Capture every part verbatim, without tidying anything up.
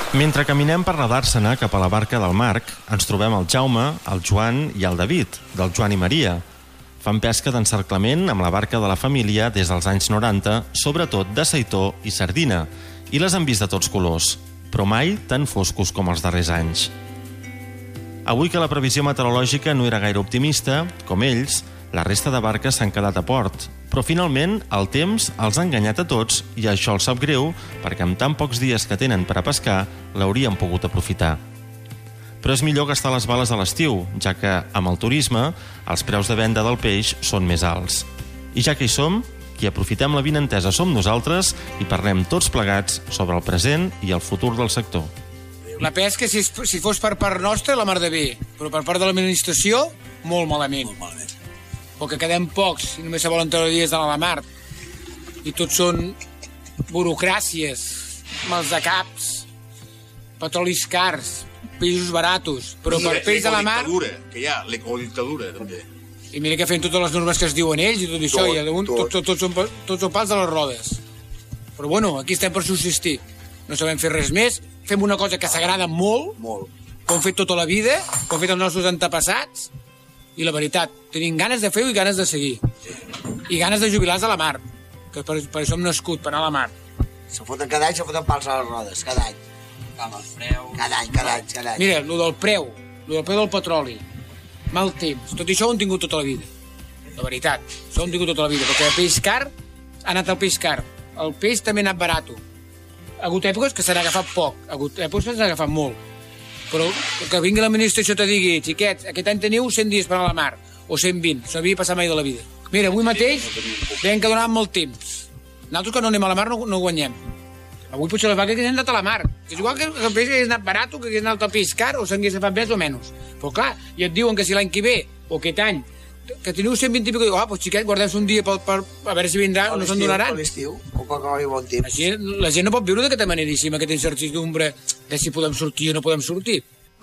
Mentre caminem per la Dàrsena cap a la barca del Marc, ens trobem el Jaume, el Joan i el David, del Joan i Maria. Fan pesca d'encerclament amb la barca de la família des dels anys noranta, sobretot de seitó i sardina, i les han vist de tots colors, però mai tan foscos com els darrers anys. Avui que la previsió meteorològica no era gaire optimista, com ells, la resta de barques s'han quedat a port, però finalment el temps els ha enganyat a tots i això els sap greu perquè amb tan pocs dies que tenen per a pescar l'haurien pogut aprofitar. Però és millor gastar les bales a l'estiu, ja que amb el turisme els preus de venda del peix són més alts. I ja que hi som, qui aprofitem la vinentesa som nosaltres i parlem tots plegats sobre el present i el futur del sector. La pesca, si, si fos per part nostra, la mar de bé, però per part de l'administració, molt malament. Molt malament. Perquè quedem pocs i només se volen treure dies de la mar. I tots són burocràcies, mals de caps, petrolis cars, peixos baratos, però per peix de la mar... que hi ha, l'ecodictadura, també. I mira que fent totes les normes que es diuen ells i tot això, tot, i tot, tot, tot, tots són, tot són pals de les rodes. Però bueno, aquí estem per subsistir. No sabem fer res més, fem una cosa que s'agrada molt, molt, com hem fet tota la vida, com han fet els nostres antepassats, i la veritat, tenim ganes de fer-ho i ganes de seguir. I ganes de jubilar-se a la mar, que per, per això hem nascut, per anar a la mar. Se foten cada any, se foten pals a les rodes, cada any. Amb els preus... Cada any, cada any, cada any. Mira, el del preu, el del preu del petroli, mal temps, tot això ho hem tingut tota la vida. La veritat, això ho hem tingut tota la vida, perquè el peix car ha anat el peix car, el peix també ha anat barat. Ha hagut èpoques que s'han agafat poc, ha hagut èpoques que s'han agafat molt. Però que vingui l'administració i te digui, xiquets, aquest any teniu cent dies per anar a la mar, o cent vint, això havia passat mai de la vida. Mira, avui mateix deien que donàvem molt temps. Nosaltres que no anem a la mar no, no guanyem. Avui potser les vaques que haguessin anat a la mar. És igual que el peix hagués anat barat, que hagués anat al peix car, o s'hagués agafat més o menys. Però clar, i et diuen que si l'any que ve, o aquest any, que teniu cent vint i pico, diu, ah, doncs xiquets, guardem-se un dia per, per, a veure si vindrà o no se'n donaran. A l'estiu, o quan hi bon temps. Així, la gent no pot viure d'aquesta manera, així, amb aquesta incertidumbre de si podem sortir o no podem sortir.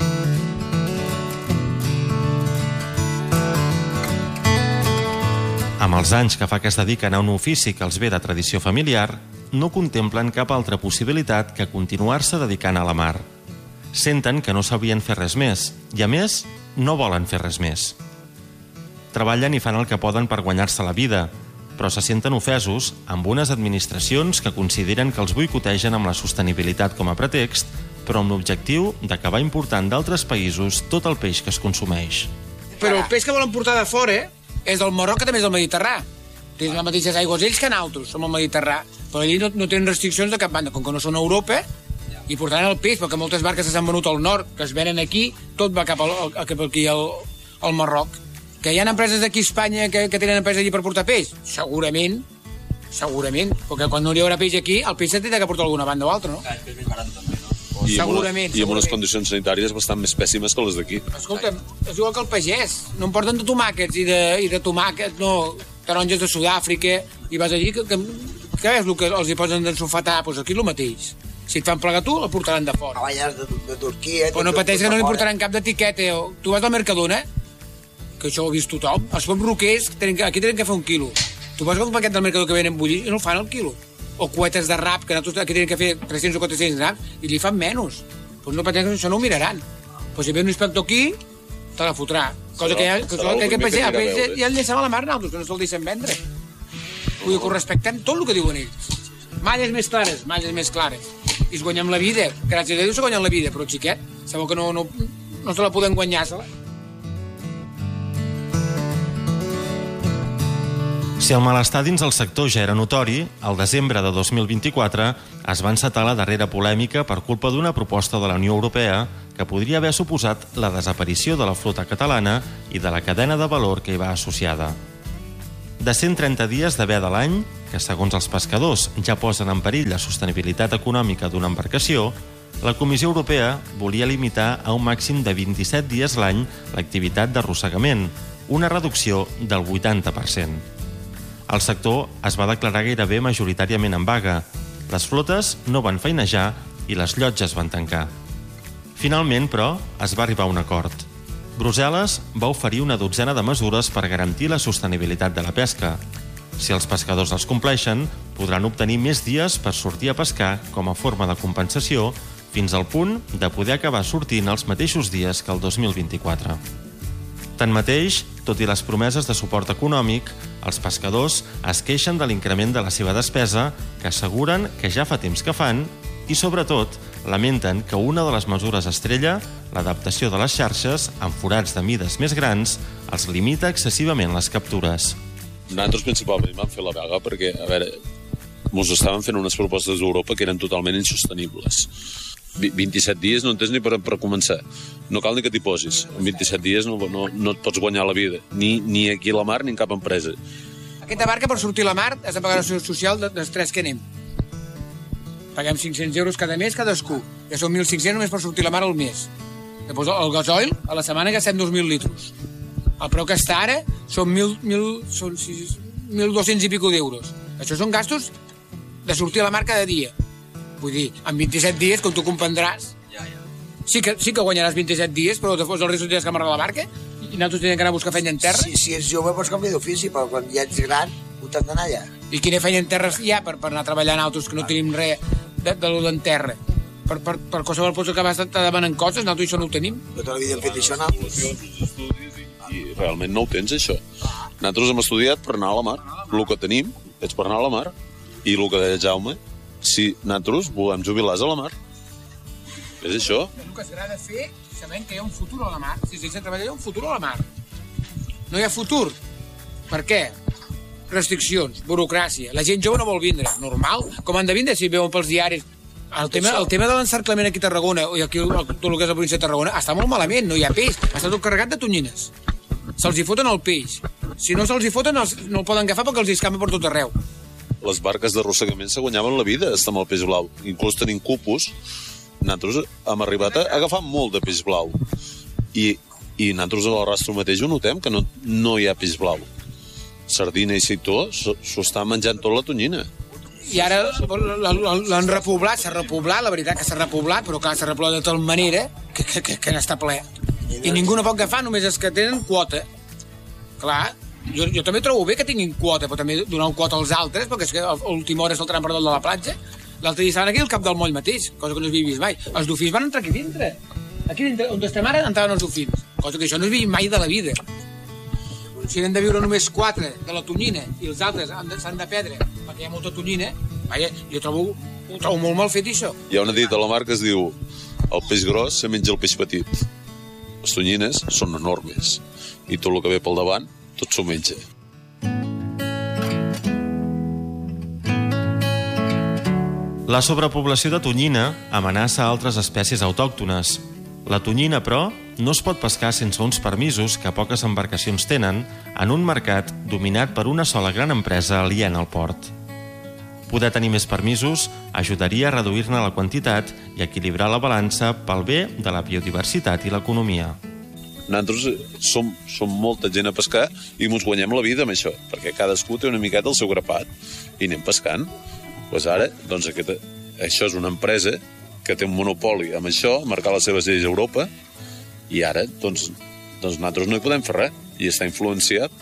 Amb els anys que fa que es dediquen a un ofici que els ve de tradició familiar, no contemplen cap altra possibilitat que continuar-se dedicant a la mar. Senten que no sabrien fer res més, i a més, no volen fer res més. Treballen i fan el que poden per guanyar-se la vida, però se senten ofesos amb unes administracions que consideren que els boicotegen amb la sostenibilitat com a pretext, però amb l'objectiu d'acabar important d'altres països tot el peix que es consumeix. Però el peix que volen portar de fora és del Marroc, que també és del Mediterrà. Tenen les mateixes aigües ells que nosaltres, som al Mediterrà, però allí no, no tenen restriccions de cap banda, com que no són a Europa, i portaran el peix, perquè moltes barques que s'han venut al nord, que es venen aquí, tot va cap, al, cap aquí al, al Marroc. Que hi ha empreses d'aquí a Espanya que, que tenen empreses allí per portar peix? Segurament, segurament, perquè quan no hi haurà peix aquí, el peix s'ha de portar alguna banda o altra, no? Ah, és més barat també, no? I segurament, amb, una, i amb unes condicions sanitàries bastant més pèssimes que les d'aquí. Escolta'm, és igual que el pagès. No em porten de tomàquets i de, i de tomàquets, no, taronges de Sud-àfrica, i vas allí, que, que, que és el que els hi posen d'ensofetar? Doncs pues aquí el mateix. Si et fan plegar tu, el portaran de fora. Cavalles de, de Turquia... Però no pateix que no li portaran cap d'etiqueta. Tu vas al Mercadona, que això ho ha vist tothom, els pocs roquers, aquí tenen que fer un quilo. Tu vas a un paquet del Mercadona que venen bullir i no el fan el quilo. O cuetes de rap, que nosaltres aquí tenen que fer tres-cents o quatre-cents grams, i li fan menys. Doncs no pateix que això no ho miraran. Però si ve un inspector aquí, te la fotrà. Cosa que, ja, que, que, que pagès, el pagès ja el deixem a la mar, nosaltres, que no se'l deixem vendre. Vull dir que ho respectem tot el que diuen ells. Malles més clares, malles més clares. I es guanyem la vida. Gràcies a Déu se guanyen la vida, però xiquet, sabeu que no, no, no se la poden guanyar-se-la. Si el malestar dins el sector ja era notori, al desembre de dos mil vint-i-quatre es va encetar la darrera polèmica per culpa d'una proposta de la Unió Europea que podria haver suposat la desaparició de la flota catalana i de la cadena de valor que hi va associada. De cent trenta dies de veda a l'any, que segons els pescadors ja posen en perill la sostenibilitat econòmica d'una embarcació, la Comissió Europea volia limitar a un màxim de vint-i-set dies l'any l'activitat d'arrossegament, una reducció del vuitanta per cent. El sector es va declarar gairebé majoritàriament en vaga. Les flotes no van feinejar i les llotges van tancar. Finalment, però, es va arribar a un acord. Brussel·les va oferir una dotzena de mesures per garantir la sostenibilitat de la pesca. Si els pescadors els compleixen, podran obtenir més dies per sortir a pescar com a forma de compensació fins al punt de poder acabar sortint els mateixos dies que el dos mil vint-i-quatre. Tanmateix, tot i les promeses de suport econòmic, els pescadors es queixen de l'increment de la seva despesa, que asseguren que ja fa temps que fan, i sobretot lamenten que una de les mesures estrella, l'adaptació de les xarxes amb forats de mides més grans, els limita excessivament les captures. Nosaltres principalment vam fer la vaga perquè, a veure, ens estaven fent unes propostes d'Europa que eren totalment insostenibles. vint-i-set dies no en tens ni per, per començar. No cal ni que t'hi posis. En vint-i-set dies no, no, no et pots guanyar la vida, ni, ni aquí a la mar ni en cap empresa. Aquesta barca, per sortir a la mar, has de pagar la seguretat social de, dels tres que anem. Paguem cinc-cents euros cada mes, cadascú. Ja són mil cinc-cents només per sortir a la mar al mes. Després el gasoil, a la setmana gastem dos mil litros. El preu que està ara són mil dos-cents i pico d'euros. Això són gastos de sortir a la mar cada dia. Vull dir, en vint-i-set dies, com tu comprendràs, sí que, sí que guanyaràs vint-i-set dies, però després el resto tens que amarrar la barca i nosaltres tenim que anar a buscar feina en terra. Si, si ets jove pots canviar d'ofici, però quan ja ets gran, ho t'has d'anar allà. I quina feina en terra hi ha per, per anar a treballar en altres que no tenim res de, de lo d'en terra? Per, per, per qualsevol cosa que vas te demanen coses, nosaltres això no ho tenim. Tota la vida hem fet això, no? I realment no ho tens, això. Nosaltres hem estudiat per anar a la mar. El que tenim és per anar a la mar. I el que deia Jaume, si nosaltres volem jubilar-nos a la mar. És això. El que s'agrada fer, sabent que hi ha un futur a la mar. Si s'hi treballa, hi ha un futur a la mar. No hi ha futur. Per què? Restriccions, burocràcia. La gent jove no vol vindre. Normal. Com han de vindre si veuen pels diaris? El tema, el tema de l'encerclament aquí a Tarragona, i aquí tot el que és la província de Tarragona, està molt malament, no hi ha peix. Està tot carregat de tonyines. Se'ls hi foten el peix. Si no se'ls hi foten, els, no el poden agafar perquè els hi escampa per tot arreu. Les barques d'arrossegament se guanyaven la vida amb el peix blau. Inclús tenim cupos. Nosaltres hem arribat a agafar molt de peix blau. I, i nosaltres a l'arrastro mateix ho notem, que no, no hi ha peix blau. Sardina i seitó s'ho està menjant tot la tonyina. I ara l'han repoblat, s'ha repoblat, la veritat que s'ha repoblat, però clar, s'ha repoblat de tal manera que, que, que, que n'està ple. I ningú no pot agafar, només és que tenen quota. Clar, jo, jo també trobo bé que tinguin quota, però també donar un quota als altres, perquè és que a l'última hora saltaran per dalt de la platja. L'altre dia estaven aquí al cap del moll mateix, cosa que no s'havia vist mai. Els dofins van entrar aquí dintre. Aquí dintre, on estem ara, entraven els dofins. Cosa que això no s'havia vist mai de la vida. Si n'han de viure només quatre de la tonyina i els altres s'han de perdre perquè hi ha molta tonyina, vaja, jo trobo, ho trobo molt mal fet, això. Hi ha una dita a la mar que es diu el peix gros se menja el peix petit. Les tonyines són enormes i tot el que ve pel davant, tot s'ho menja. La sobrepoblació de tonyina amenaça altres espècies autòctones. La tonyina, però, no es pot pescar sense uns permisos que poques embarcacions tenen en un mercat dominat per una sola gran empresa aliena al port. Poder tenir més permisos ajudaria a reduir-ne la quantitat i equilibrar la balança pel bé de la biodiversitat i l'economia. Nosaltres som, som molta gent a pescar i ens guanyem la vida amb això, perquè cadascú té una miqueta el seu grapat i anem pescant. Pues ara, doncs aquesta, això és una empresa que té un monopoli amb això, marcar les seves lleis a Europa, i ara, doncs, doncs nosaltres no hi podem fer res, i està influenciat,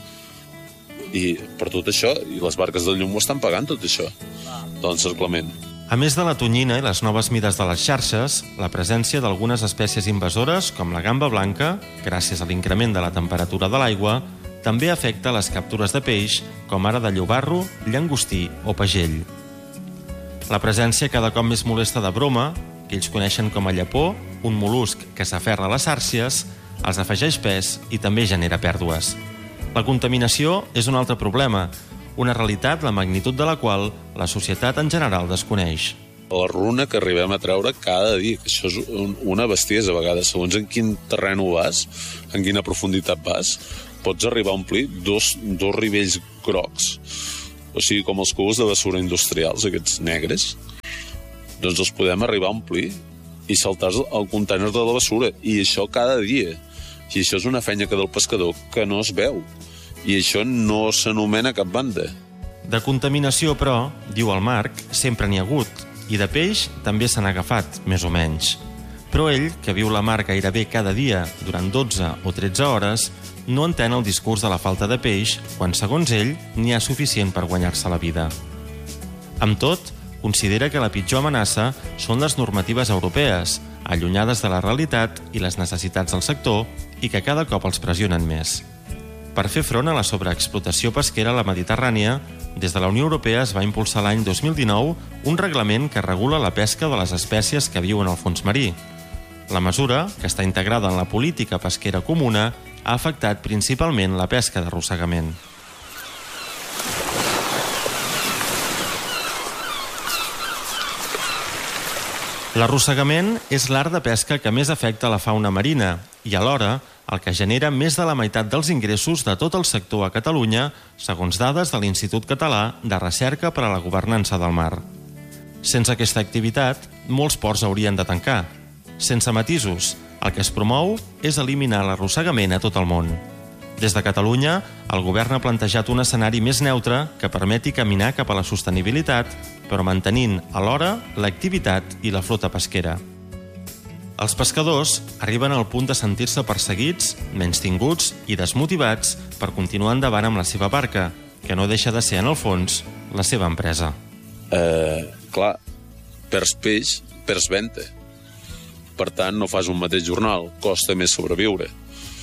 i per tot això, i les barques del llum ho estan pagant, tot això, doncs l'encerclament. A més de la tonyina i les noves mides de les xarxes, la presència d'algunes espècies invasores, com la gamba blanca, gràcies a l'increment de la temperatura de l'aigua, també afecta les captures de peix, com ara de llobarro, llangostí o pagell. La presència cada cop més molesta de broma, que ells coneixen com a llepó, un mol·lusc que s'aferra a les xàrcies, els afegeix pes i també genera pèrdues. La contaminació és un altre problema, una realitat la magnitud de la qual la societat en general desconeix. La runa que arribem a treure cada dia, que això és una bestiesa a vegades, segons en quin terreny vas, en quina profunditat vas, pots arribar a omplir dos, dos rivells grocs, o sigui, com els cubos de bessura industrials, aquests negres, doncs els podem arribar a omplir i saltar al contèner de la bessura. I això cada dia. I això és una feina que del pescador que no es veu. I això no s'anomena cap banda. De contaminació, però, diu el Marc, sempre n'hi ha hagut. I de peix també se n'ha agafat, més o menys. Però ell, que viu la mar gairebé cada dia durant dotze o tretze hores, no entén el discurs de la falta de peix quan, segons ell, n'hi ha suficient per guanyar-se la vida. Amb tot, considera que la pitjor amenaça són les normatives europees, allunyades de la realitat i les necessitats del sector i que cada cop els pressionen més. Per fer front a la sobreexplotació pesquera a la Mediterrània, des de la Unió Europea es va impulsar l'any dos mil dinou un reglament que regula la pesca de les espècies que viuen al fons marí. La mesura, que està integrada en la política pesquera comuna, ha afectat principalment la pesca d'arrossegament. L'arrossegament és l'art de pesca que més afecta la fauna marina i, alhora, el que genera més de la meitat dels ingressos de tot el sector a Catalunya, segons dades de l'Institut Català de Recerca per a la Governança del Mar. Sense aquesta activitat, molts ports haurien de tancar. Sense matisos, el que es promou és eliminar l'arrossegament a tot el món. Des de Catalunya, el govern ha plantejat un escenari més neutre que permeti caminar cap a la sostenibilitat, però mantenint, alhora, l'activitat i la flota pesquera. Els pescadors arriben al punt de sentir-se perseguits, menystinguts i desmotivats per continuar endavant amb la seva barca, que no deixa de ser, en el fons, la seva empresa. Eh, clar, perds peix, perds venta. Per tant, no fas un mateix jornal, costa més sobreviure.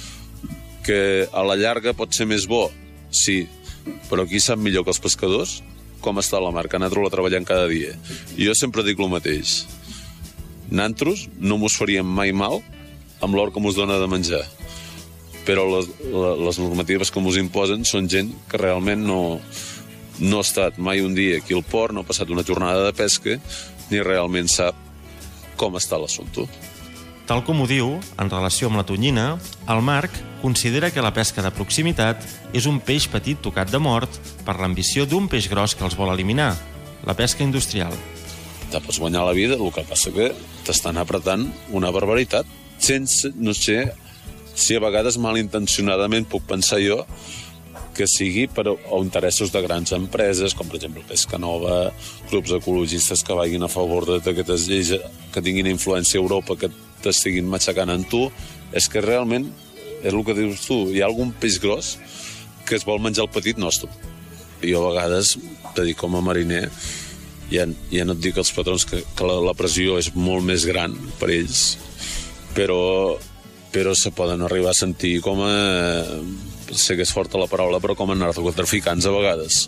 Que a la llarga pot ser més bo, sí, però qui sap millor que els pescadors com està la mar, que nosaltres la treballem cada dia. I jo sempre dic el mateix. Nosaltres no mos faríem mai mal amb l'or que mos dona de menjar, però les, les normatives que mos imposen són gent que realment no, no ha estat mai un dia aquí al port, no ha passat una jornada de pesca, ni realment sap com està l'assumpte. Tal com ho diu, en relació amb la tonyina, el Marc considera que la pesca de proximitat és un peix petit tocat de mort per l'ambició d'un peix gros que els vol eliminar, la pesca industrial. Te pots guanyar la vida, el que passa que t'estan apretant una barbaritat, sense, no sé, si a vegades malintencionadament puc pensar jo que sigui per a interessos de grans empreses, com per exemple Pesca Nova, grups ecologistes que vagin a favor d'aquestes lleis que tinguin influència a Europa, que t'estiguin matxacant en tu, és que realment, és el que dius tu, hi ha algun peix gros que es vol menjar el petit nostre. I jo a vegades, te dic com a mariner, ja, ja no et dic als patrons que, que la, la pressió és molt més gran per ells, però, però se poden arribar a sentir com a... sé que és forta la paraula, però com a narcotraficants a vegades.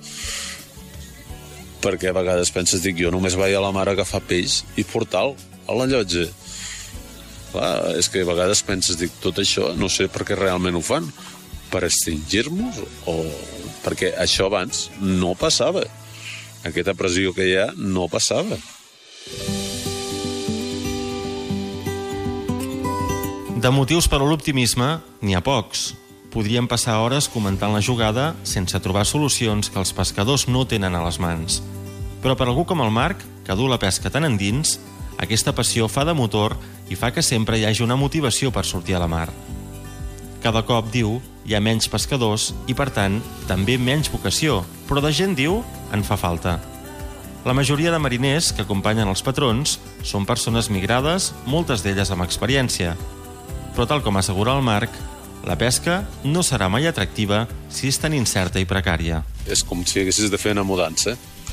Perquè a vegades penses, dic, jo només vaig a la mar a agafar peix i portar-lo a la llotja. Clar, és que a vegades penses, dic, tot això no sé per què realment ho fan, per extingir-nos o perquè això abans no passava. Aquesta pressió que hi ha no passava. De motius per a l'optimisme n'hi ha pocs. Podríem passar hores comentant la jugada sense trobar solucions que els pescadors no tenen a les mans. Però per algú com el Marc, que du la pesca tan endins, aquesta passió fa de motor i fa que sempre hi hagi una motivació per sortir a la mar. Cada cop, diu, hi ha menys pescadors i, per tant, també menys vocació, però de gent, diu, en fa falta. La majoria de mariners que acompanyen els patrons són persones migrades, moltes d'elles amb experiència. Però tal com assegura el Marc, la pesca no serà mai atractiva si és tan incerta i precària. És com si haguessis de fer una mudança.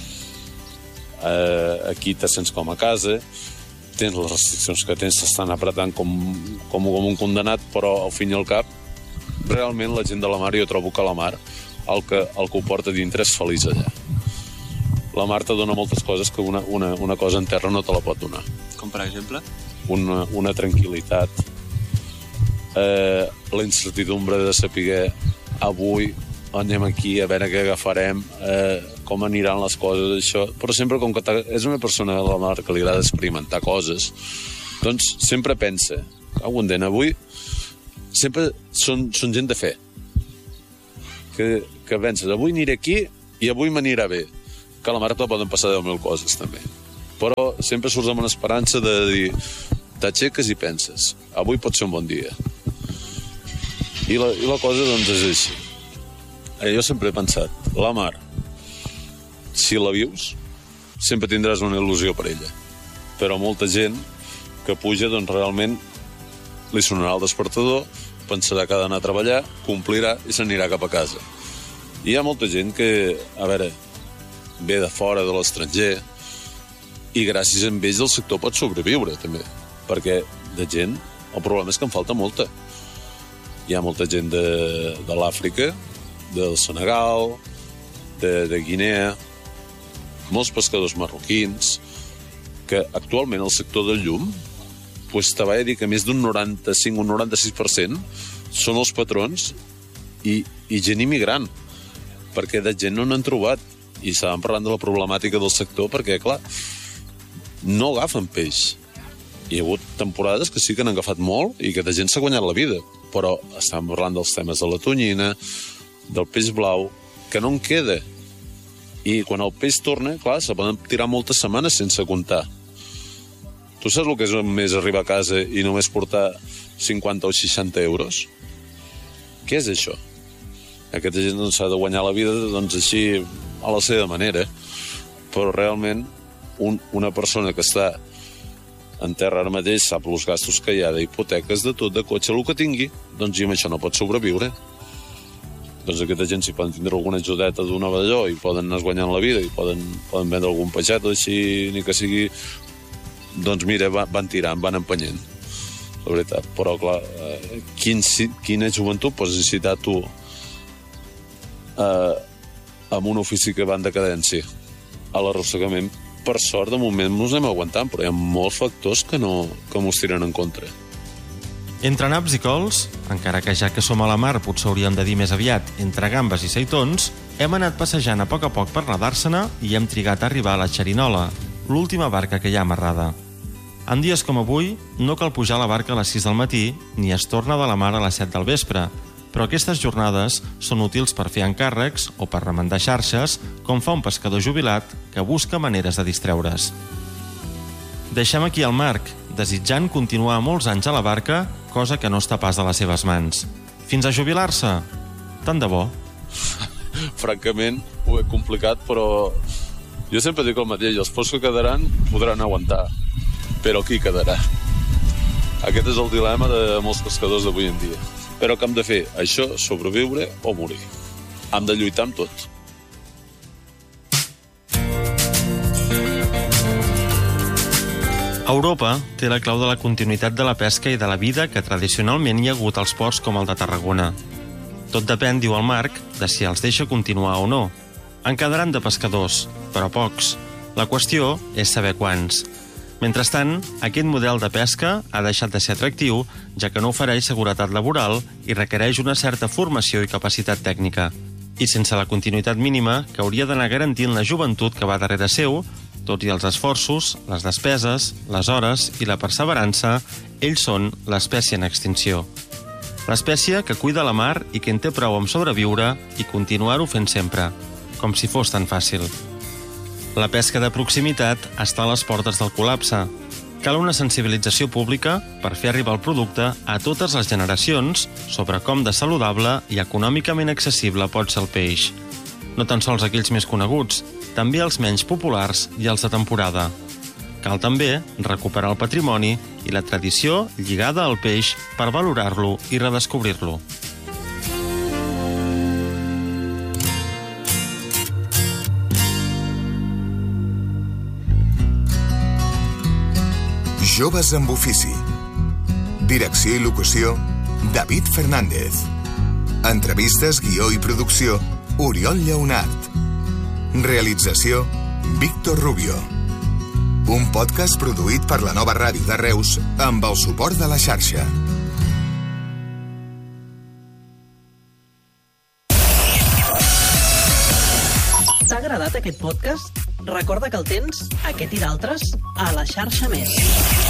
Eh, aquí te sents com a casa, tens les restriccions que tens, t'estan apretant com, com, com un condenat, però al fin i al cap, realment la gent de la mar, jo trobo que la mar, el que, el que ho porta dintre és feliç allà. La mar te dona moltes coses que una, una, una cosa en terra no te la pot donar. Com per exemple? Una, una tranquil·litat, eh, la incertidumbre de saber avui anem aquí a veure què agafarem, eh, com aniran les coses, això. Però sempre, com que és una persona de la mar que li agrada experimentar coses, doncs sempre pensa, au, en avui sempre són, són gent de fe, que, que penses, avui aniré aquí i avui m'anirà bé, que a la mar te poden passar deu mil coses també, però sempre surts amb una esperança de dir, t'aixeques i penses, avui pot ser un bon dia. I la, i la cosa doncs és així. Eh, jo sempre he pensat, la mar, si la vius, sempre tindràs una il·lusió per ella. Però molta gent que puja, doncs realment li sonarà el despertador, pensarà que ha d'anar a treballar, complirà i s'anirà cap a casa. I hi ha molta gent que, a veure, ve de fora, de l'estranger, i gràcies a ells el sector pot sobreviure, també, perquè de gent, el problema és que en falta molta. Hi ha molta gent de, de l'Àfrica, del Senegal, de, de Guinea, molts pescadors marroquins, que actualment el sector del llum, pues, te vaig dir que més d'un noranta-cinc o un noranta-sis per cent són els patrons i, i gent immigrant, perquè de gent no n'han trobat. I estàvem parlant de la problemàtica del sector perquè, clar, no agafen peix. Hi ha hagut temporades que sí que n'han agafat molt i que de gent s'ha guanyat la vida, però estàvem parlant dels temes de la tonyina, del peix blau, que no en queda. I quan el peix torna, clar, se poden tirar moltes setmanes sense comptar. Tu saps el que és més arribar a casa i només portar cinquanta o seixanta euros? Què és això? Aquesta gent no s'ha de guanyar la vida, doncs, així, a la seva manera. Però realment, un, una persona que està en terra ara mateix sap els gastos que hi ha d'hipoteques, de tot, de cotxe, el que tingui, doncs i amb això no pot sobreviure. Doncs aquesta gent, si poden tindre alguna ajudeta d'una d'allò i poden anar guanyant la vida i poden, poden vendre algun peixet o així, ni que sigui, doncs mira, va, van tirant, van empenyent, la veritat. Però, clar, eh, quin, quina joventut pots incitar tu eh, amb un ofici que va en decadència a l'arrossegament? Per sort, de moment ens anem aguantant, però hi ha molts factors que no que mos tiren en contra. Entre naps i cols, encara que ja que som a la mar potser hauríem de dir més aviat entre gambes i seitons, hem anat passejant a poc a poc per la Dàrsena i hem trigat a arribar a la Xerinola, l'última barca que hi ha amarrada. En dies com avui, no cal pujar a la barca a les sis del matí ni es torna de la mar a les set del vespre, però aquestes jornades són útils per fer encàrrecs o per remendar xarxes, com fa un pescador jubilat que busca maneres de distreure's. Deixem aquí el Marc, desitjant continuar molts anys a la barca, cosa que no està pas a les seves mans. Fins a jubilar-se? Tant de bo. Francament, ho he complicat, però jo sempre dic el mateix, els pocs que quedaran podran aguantar, però qui quedarà? Aquest és el dilema de molts pescadors d'avui en dia. Però què hem de fer? Això, sobreviure o morir. Hem de lluitar amb tot. Europa té la clau de la continuïtat de la pesca i de la vida que tradicionalment hi ha hagut als ports com el de Tarragona. Tot depèn, diu el Marc, de si els deixa continuar o no. En quedaran de pescadors, però pocs. La qüestió és saber quants. Mentrestant, aquest model de pesca ha deixat de ser atractiu, ja que no ofereix seguretat laboral i requereix una certa formació i capacitat tècnica. I sense la continuïtat mínima que hauria d'anar garantint la joventut que va darrere seu, tot i els esforços, les despeses, les hores i la perseverança, ells són l'espècie en extinció. L'espècie que cuida la mar i que en té prou amb sobreviure i continuar-ho fent sempre, com si fos tan fàcil. La pesca de proximitat està a les portes del col·lapse. Cal una sensibilització pública per fer arribar el producte a totes les generacions sobre com de saludable i econòmicament accessible pot ser el peix. No tan sols aquells més coneguts, també els menys populars i els de temporada. Cal també recuperar el patrimoni i la tradició lligada al peix per valorar-lo i redescobrir-lo. Joves amb ofici. Direcció i locució, David Fernández. Entrevistes, guió i producció, Oriol Lleonart. Realització, Víctor Rubio. Un podcast produït per la Nova Ràdio de Reus amb el suport de la xarxa. T'ha agradat aquest podcast? Recorda que el tens, aquest i d'altres, a la xarxa Més.